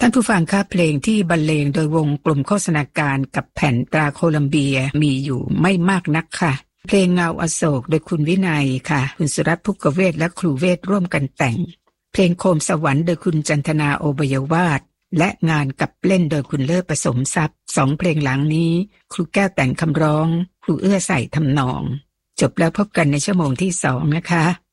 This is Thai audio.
านผู้ฟังคะเพลงที่บรรเลงโดยวงกลุ่มโฆษณาการกับแผ่นตราโคลัมเบียมีอยู่ไม่มากนักค่ะเพลงเงาอโศกโดยคุณวินัยค่ะคุณสุรัตน์ ภุกเวชและครูเวชร่วมกันแต่งเพลงโคมสวรรค์โดยคุณจันทนาโอบยวาทและงานกับเล่นโดยคุณเลิศผสมทรัพย์สองเพลงหลังนี้ครูแก้วแต่งคำร้องครูเอื้อใส่ทำนองจบแล้วพบกันในชั่วโมงที่2นะคะ